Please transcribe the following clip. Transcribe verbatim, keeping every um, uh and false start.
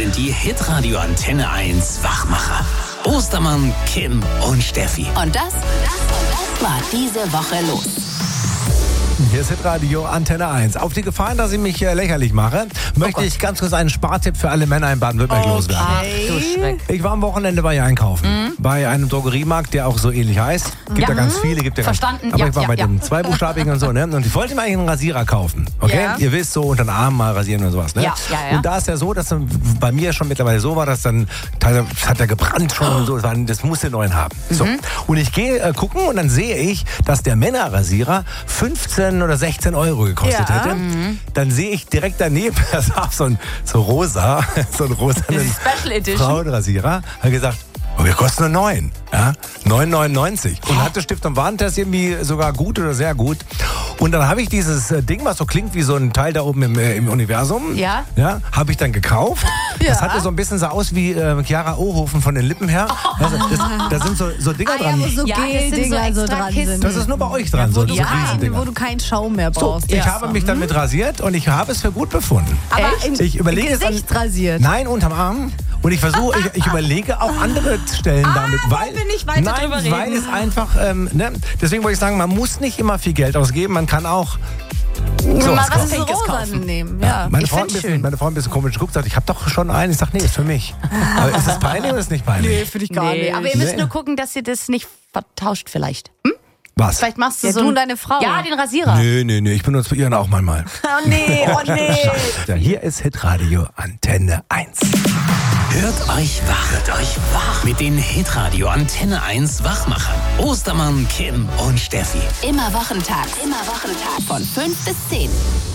sind die Hitradio Antenne eins Wachmacher. Ostermann, Kim und Steffi. Und das, das war diese Woche los. Hier ist Hitradio Antenne eins. Auf die Gefahr, dass ich mich äh, lächerlich mache, möchte oh ich ganz kurz einen Spartipp für alle Männer in Baden-Württemberg okay. loswerden. Ach, du Schreck. Ich war am Wochenende bei ihr einkaufen. Mhm. Bei einem Drogeriemarkt, der auch so ähnlich heißt. Gibt ja, ja ganz viele. Gibt ja Verstanden. Ganz, aber ja, ich war ja, bei ja. den zweibuchstabigen und so. Ne? Und ich wollte mir eigentlich einen Rasierer kaufen. Okay? Ja. Ihr wisst, so unter den Armen mal rasieren und sowas. Ne? Ja, ja, ja. Und da ist ja so, dass dann bei mir schon mittlerweile so war, dass dann teilweise hat er gebrannt schon und so. Das, war, das musste neuen haben. Mhm. So. Und ich gehe äh, gucken und dann sehe ich, dass der Männerrasierer fünfzehn oder sechzehn Euro gekostet Ja. hätte. Mhm. Dann sehe ich direkt daneben, da saß so ein so rosa, so ein rosanen Special Edition. Frauenrasierer, hat gesagt, oh, wir kosten nur neun, ja, neun neunundneunzig. Und hatte Stift und Warentest irgendwie sogar gut oder sehr gut. Und dann habe ich dieses äh, Ding, was so klingt wie so ein Teil da oben im, äh, im Universum, Ja. ja, habe ich dann gekauft. Ja. Das hatte so ein bisschen so aus wie äh, Chiara Ohofen von den Lippen her. Oh. Also, das, da sind so, so Dinger Ah, ja, dran. wo so Ja, das sind so Gel-Dinger so extra dran Kisten. sind. Das ist nur bei euch dran, so, wo, du so kein, Riesendinger. wo du keinen Schaum mehr So, brauchst. ich Ja. habe mich damit rasiert und ich habe es für gut befunden. Aber Echt? im Ich überlege es an- Gesicht rasiert. Nein, unterm Arm. Und ich versuche, ich, ich überlege auch andere Stellen damit, weil, will nicht weiter nein, drüber reden. weil es einfach, ähm, ne, deswegen wollte ich sagen, man muss nicht immer viel Geld ausgeben, man kann auch sowas mal was kaufen. Das Pinkes Rosa kaufen. nehmen, ja. Meine ich Frau, ein find's bisschen, schön. meine Frau ein bisschen komisch geguckt, sagt, ich habe doch schon einen. Ich sage, nee, ist für mich. Aber ist das peinlich oder ist nicht peinlich? finde ich Nee, aber ihr müsst Nee. nur gucken, dass ihr das nicht vertauscht vielleicht. Hm? Was? Vielleicht machst du Ja, so du ein- und deine Frau. Ja, den Rasierer. Nee, nee, nee, ich benutze ihren auch manchmal. Oh nee, oh nee. Ja, hier ist Hitradio Antenne eins. Hört euch wach, hört euch wach mit den Hitradio Antenne eins Wachmachern. Ostermann, Kim und Steffi. Immer Wochentag. Immer Wochentag. Von fünf bis zehn.